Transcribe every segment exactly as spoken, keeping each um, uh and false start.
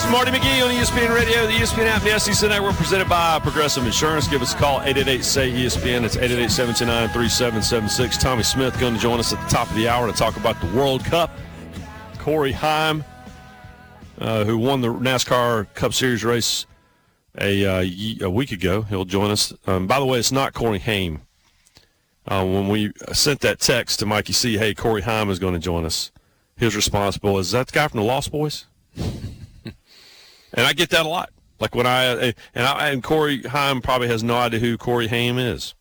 Marty McGee on E S P N Radio, the E S P N app, the S E C Network, presented by Progressive Insurance. Give us a call, eight eight eight, S A Y, E S P N. It's eight eight eight, seven two nine, three seven seven six. Tommy Smith going to join us at the top of the hour to talk about the World Cup. Corey Heim, uh, who won the NASCAR Cup Series race a, uh, a week ago, he'll join us. Um, by the way, it's not Corey Haim. Uh, when we sent that text to Mikey C, hey, Corey Heim is going to join us, his response was, is that the guy from the Lost Boys? And I get that a lot. Like when I and I and Corey Haim probably has no idea who Corey Haim is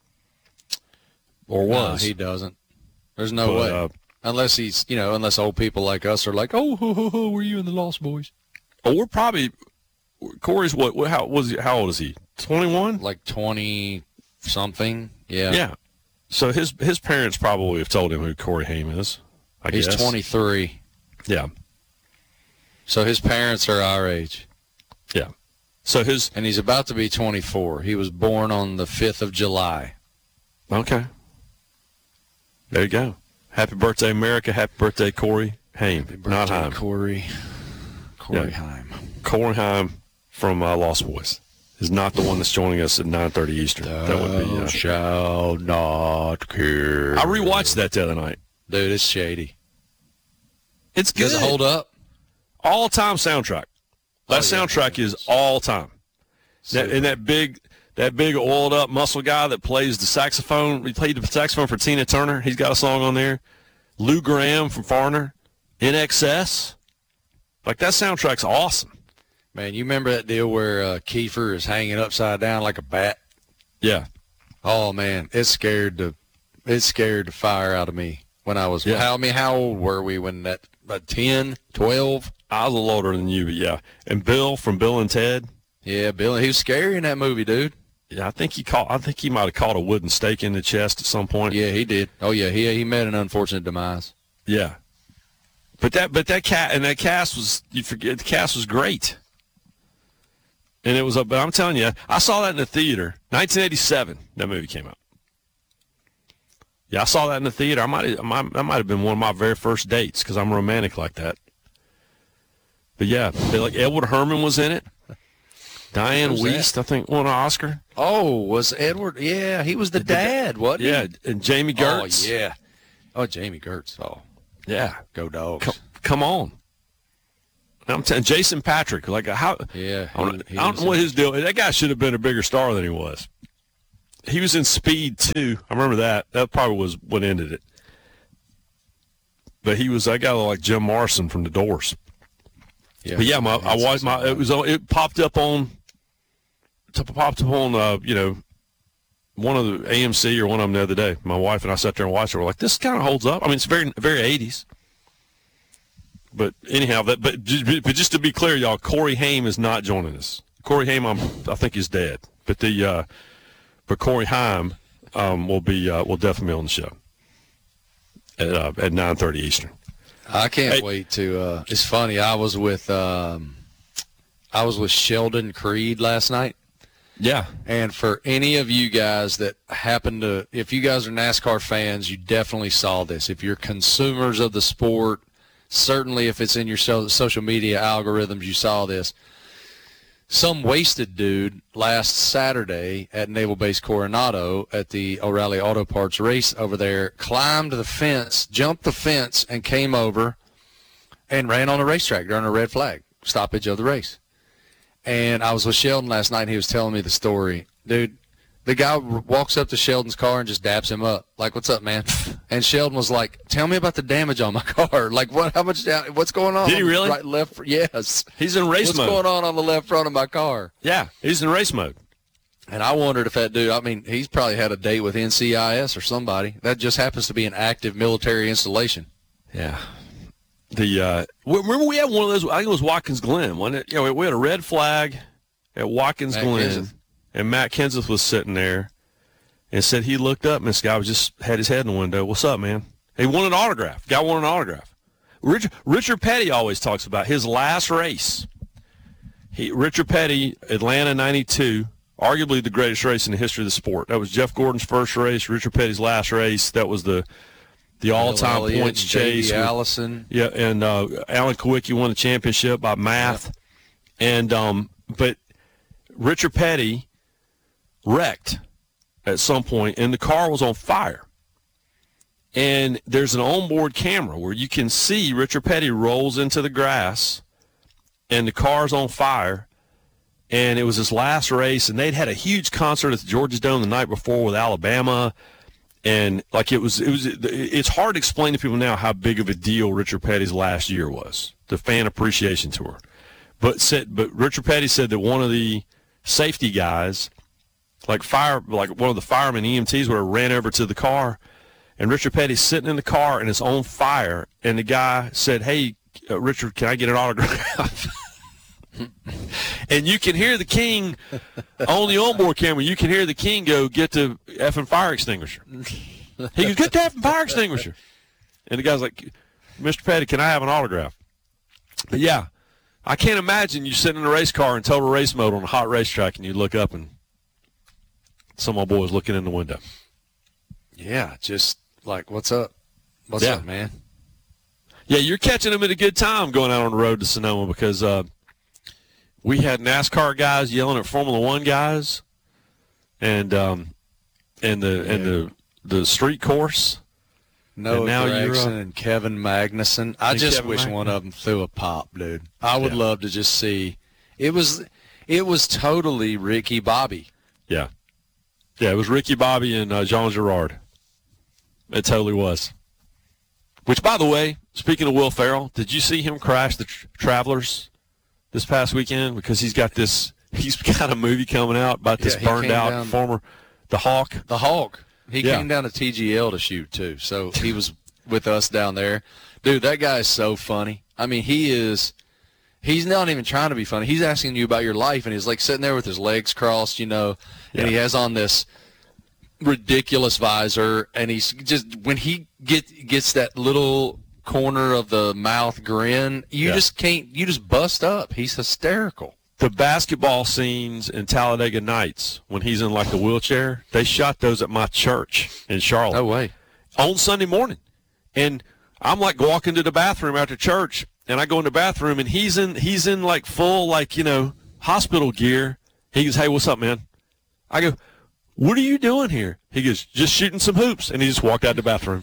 or was. No, he doesn't. There's no but, way, uh, unless he's you know, unless old people like us are like, oh, ho, ho, ho, were you in the Lost Boys? Oh, we're probably Corey's what? what how was he? How old is he? twenty-one? Like twenty something. Yeah. Yeah. So his his parents probably have told him who Corey Haim is. I he's guess. twenty-three. Yeah. So his parents are our age. Yeah. So his and he's about to be twenty-four. He was born on the fifth of July. Okay. There you go. Happy birthday, America. Happy birthday, Corey Haim. Happy birthday, Not Haim. Corey. Corey Yeah. Haim. Corey Haim from uh, Lost Boys is not the one that's joining us at nine thirty Eastern. Thou That would be. Uh, shall not kill. I rewatched that the other night. Dude, it's shady. It's good. Does it hold up? All-time soundtrack. That Oh, yeah. soundtrack is all-time. That, and that big, that big oiled-up muscle guy that plays the saxophone. He played the saxophone for Tina Turner. He's got a song on there. Lou Graham from Foreigner. In Excess. Like, that soundtrack's awesome. Man, you remember that deal where uh, Kiefer is hanging upside down like a bat? Yeah. Oh, man, it scared the it scared the fire out of me when I was Yeah. how I mean, how old were we when that about ten, twelve? I was a little older than you, but yeah. And Bill from Bill and Ted. Yeah, Bill, he was scary in that movie, dude. Yeah, I think he caught. I think he might have caught a wooden stake in the chest at some point. Yeah, he did. Oh yeah, he he met an unfortunate demise. Yeah. But that, but that cat and that cast was. You forget the cast was great. And it was. A, but I'm telling you, I saw that in the theater. nineteen eighty-seven. That movie came out. Yeah, I saw that in the theater. I might. I might that might have been one of my very first dates because I'm romantic like that. But yeah, they, like Edward Herman was in it. Diane Who's Wiest, that? I think, won an Oscar. Oh, was Edward? Yeah, he was the, The dad, da- wasn't he? Yeah, and Jamie Gertz. Oh yeah. Oh, Jamie Gertz. Oh, Yeah. go Dogs. Come, come on. I'm telling Jason Patrick, like how? Yeah, I don't, he- he I don't was know what in- his deal. That guy should have been a bigger star than he was. He was in Speed too. I remember that. That probably was what ended it. But he was that guy like Jim Morrison from The Doors. Yeah, But yeah, my I watched my it was on, it popped up on t- popped up on uh, you know one of the A M C or one of them the other day. My wife and I sat there and watched it. We're like, this kind of holds up. I mean, it's very very eighties. But anyhow, that but just, but just to be clear, y'all, Corey Haim is not joining us. Corey Haim, I'm, I think, is dead. But the uh, but Corey Haim um, will be uh, will definitely be on the show at uh, at nine thirty Eastern. I can't Hey. wait to. Uh, it's funny. I was with um, I was with Sheldon Creed last night, Yeah, and for any of you guys that happen to, if you guys are NASCAR fans, you definitely saw this. If you're consumers of the sport, certainly if it's in your so- social media algorithms, you saw this. Some wasted dude last Saturday at Naval Base Coronado at the O'Reilly Auto Parts race over there climbed the fence, jumped the fence, and came over and ran on the racetrack during a red flag stoppage of the race. And I was with Sheldon last night, and he was telling me the story. Dude, the guy walks up to Sheldon's car and just daps him up. Like, what's up, man? And Sheldon was like, tell me about the damage on my car. Like, what? How much damage? What's going on? Did he on the really? Right, left? Yes. he's in race What's mode. going on on the left front of my car? Yeah, he's in race mode. And I wondered if that dude, I mean, he's probably had a date with N C I S or somebody. That just happens to be an active military installation. Yeah. The uh, remember we had one of those. I think it was Watkins Glen. Wasn't it? You know, we had a red flag at Watkins Matt Glen, Kenseth. and Matt Kenseth was sitting there, and said he looked up, and this guy was just had his head in the window. What's up, man? He wanted an autograph. Guy wanted an autograph. Richard, Richard Petty always talks about his last race. He Richard Petty, Atlanta ninety-two, arguably the greatest race in the history of the sport. That was Jeff Gordon's first race. Richard Petty's last race. That was the the all-time Bill Elliott, points Davey chase. with- Allison. Yeah, and uh, Alan Kowicki won the championship by math. And um, but Richard Petty wrecked at some point, and the car was on fire. And there's an onboard camera where you can see Richard Petty rolls into the grass, and the car's on fire. And it was his last race, and they'd had a huge concert at the Georgia Dome the night before with Alabama. And like it was, it was. It's hard to explain to people now how big of a deal Richard Petty's last year was, the Fan Appreciation Tour. But said, but Richard Petty said that one of the safety guys, like fire, like one of the firemen, E M Ts, would have ran over to the car, and Richard Petty's sitting in the car and it's on fire, and the guy said, "Hey, uh, Richard, can I get an autograph?" And you can hear the king on the onboard camera. You can hear the king go, "Get the effing fire extinguisher." He goes, "Get the effing fire extinguisher." And the guy's like, "Mister Petty, can I have an autograph?" But yeah, I can't imagine you sitting in a race car in total race mode on a hot racetrack, and you look up and some of my boys looking in the window. Yeah, just like, what's up? What's yeah. up, man? Yeah, you're catching them at a good time going out on the road to Sonoma, because uh, we had NASCAR guys yelling at Formula One guys, and um, and the yeah. and the the street course. Noah and Gregson uh, and Kevin Magnuson. I just Kevin wish Magnuson. one of them threw a pop, dude. I would yeah. love to just see. It was, it was totally Ricky Bobby. Yeah, yeah, it was Ricky Bobby and uh, Jean Girard. It totally was. Which, by the way, speaking of Will Ferrell, did you see him crash the tra- Travelers this past weekend? Because he's got this, he's got a movie coming out about this yeah, burned out down, former, the Hawk. The Hawk. He yeah. came down to T G L to shoot, too. So he was with us down there. Dude, that guy is so funny. I mean, he is, he's not even trying to be funny. He's asking you about your life, and he's like sitting there with his legs crossed, you know, yeah. and he has on this ridiculous visor, and he's just, when he get, gets that little corner of the mouth grin, you yeah. just can't, you just bust up. He's hysterical. The basketball scenes in Talladega Nights, when he's in like the wheelchair, they shot those at my church in Charlotte. No way. On Sunday morning. And I'm like walking to the bathroom after church, and I go in the bathroom, and he's in he's in like full, like, you know, hospital gear. He goes, "Hey, what's up, man?" I go, "What are you doing here?" He goes, "Just shooting some hoops." And he just walked out the bathroom.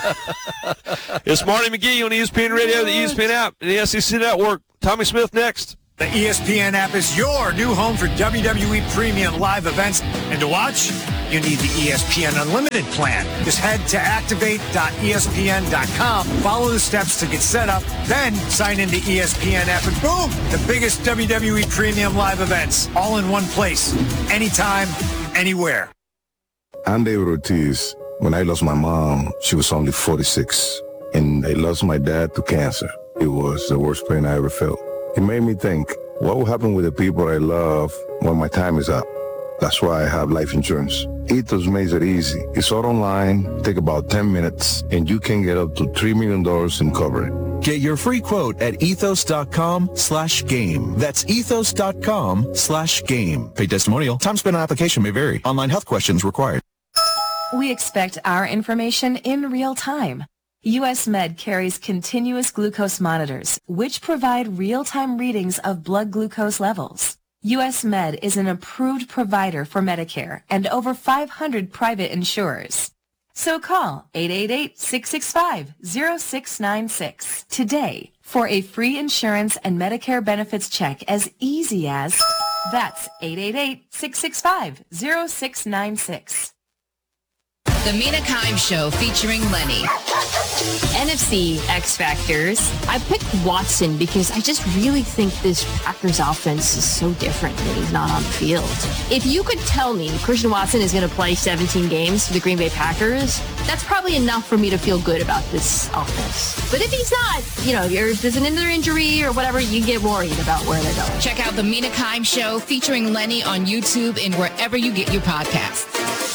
It's Marty McGee on E S P N Radio, the E S P N app, and the S E C Network. Tommy Smith next. The E S P N app is your new home for W W E premium live events. And to watch, you need the E S P N Unlimited plan. Just head to activate dot E S P N dot com, follow the steps to get set up, then sign into E S P N app, and boom, the biggest W W E premium live events, all in one place, anytime, anywhere. I'm David Ortiz. When I lost my mom, she was only forty-six, and I lost my dad to cancer. It was the worst pain I ever felt. It made me think, what will happen with the people I love when my time is up? That's why I have life insurance. Ethos makes it easy. It's all online, take about ten minutes, and you can get up to three million dollars in coverage. Get your free quote at ethos.com slash game. That's ethos.com slash game. Paid testimonial. Time spent on application may vary. Online health questions required. We expect our information in real time. U S Med carries continuous glucose monitors, which provide real-time readings of blood glucose levels. U S Med is an approved provider for Medicare and over five hundred private insurers. So call eight eight eight, six six five, zero six nine six today for a free insurance and Medicare benefits check as easy as, that's eight eight eight, six six five, zero six nine six. The Mina Kimes Show featuring Lenny. N F C X Factors. I picked Watson because I just really think this Packers offense is so different when he's not on the field. If you could tell me Christian Watson is going to play seventeen games for the Green Bay Packers, that's probably enough for me to feel good about this offense. But if he's not, you know, if there's an injury or whatever, you get worried about where they're going. Check out The Mina Kimes Show featuring Lenny on YouTube and wherever you get your podcasts.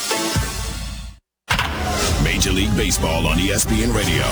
Major League Baseball on E S P N Radio.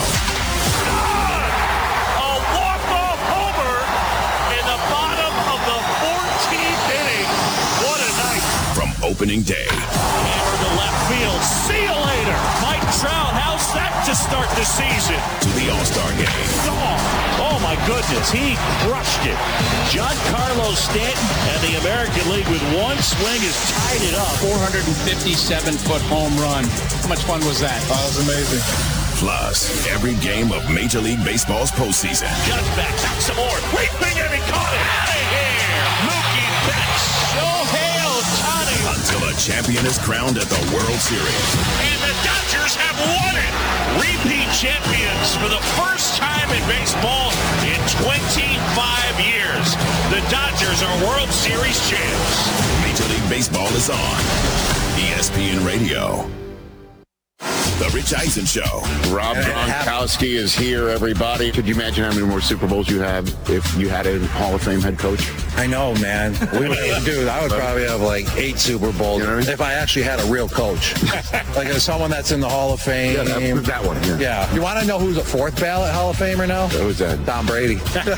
A walk-off homer in the bottom of the fourteenth inning. What a night. From opening day. Hammer to left field. See you later. Mike Trout, how's that to start the season? To the All-Star game. Oh, oh my goodness. He crushed it. Giancarlo Giancarlo Stanton and the American League with one swing has tied it up. four hundred fifty-seven foot home run. How much fun was that? Oh, it was amazing. Plus, every game of Major League Baseball's postseason. Just back, back some more. Leaping and he caught it. Out of here. Mookie Betts. Shohei Ohtani. Until a champion is crowned at the World Series. And the Dodgers have won it. Repeat champions for the first time in baseball in twenty-five years. The Dodgers are World Series champs. Major League Baseball is on E S P N Radio. The Rich Eisen Show. Rob Gronkowski is here, everybody. Could you imagine how many more Super Bowls you have if you had a Hall of Fame head coach? I know, man. We would, dude, I would probably have like eight Super Bowls, you know what I mean? If I actually had a real coach. Like as someone that's in the Hall of Fame. Yeah, that, that one. Yeah. yeah. You want to know who's a fourth ballot Hall of Famer now? Who's that? Tom Brady.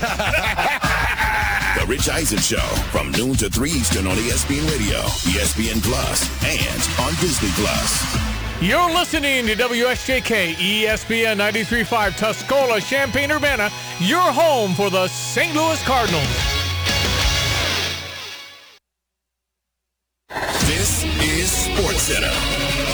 The Rich Eisen Show from noon to three Eastern on E S P N Radio, E S P N Plus, and on Disney Plus. You're listening to W S J K E S P N ninety-three point five Tuscola, Champaign-Urbana, your home for the Saint Louis Cardinals. This is SportsCenter.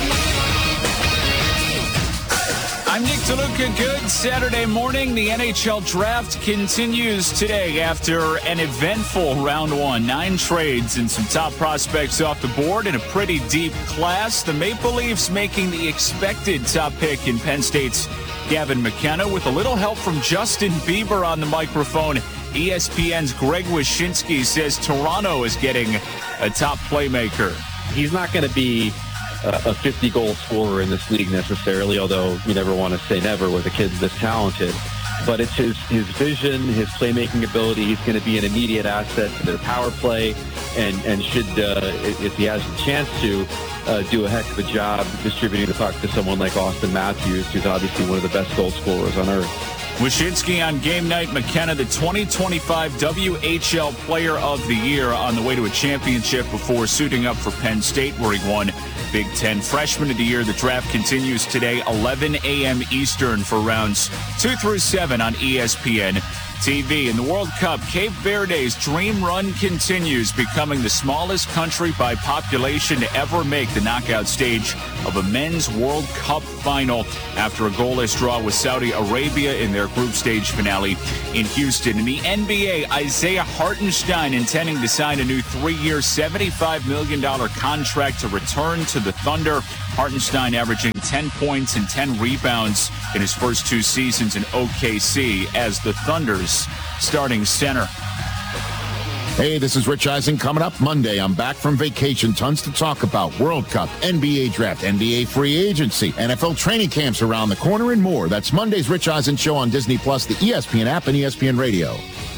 I'm Nick DeLuca. Good Saturday morning. The N H L draft continues today after an eventful round one. Nine trades and some top prospects off the board in a pretty deep class. The Maple Leafs making the expected top pick in Penn State's Gavin McKenna with a little help from Justin Bieber on the microphone. E S P N's Greg Wyshynski says Toronto is getting a top playmaker. He's not going to be a fifty-goal scorer in this league necessarily, although you never want to say never with a kid this talented. But it's his, his vision, his playmaking ability. He's going to be an immediate asset to their power play, and, and should, uh, if he has a chance to, uh, do a heck of a job distributing the puck to someone like Austin Matthews, who's obviously one of the best goal scorers on earth. Wyshynski on game night. McKenna, the twenty twenty-five W H L Player of the Year, on the way to a championship before suiting up for Penn State, where he won Big Ten Freshman of the Year. The draft continues today, eleven a.m. Eastern, for rounds two through seven on E S P N T V. In the World Cup, Cape Verde's dream run continues, becoming the smallest country by population to ever make the knockout stage of a men's World Cup final after a goalless draw with Saudi Arabia in their group stage finale in Houston. In the N B A, Isaiah Hartenstein intending to sign a new three-year, seventy-five million dollars contract to return to the Thunder. Hartenstein averaging ten points and ten rebounds in his first two seasons in O K C as the Thunder's starting center. Hey, this is Rich Eisen. Coming up Monday, I'm back from vacation. Tons to talk about. World Cup, N B A draft, N B A free agency, N F L training camps around the corner, and more. That's Monday's Rich Eisen Show on Disney Plus, the E S P N app, and E S P N Radio.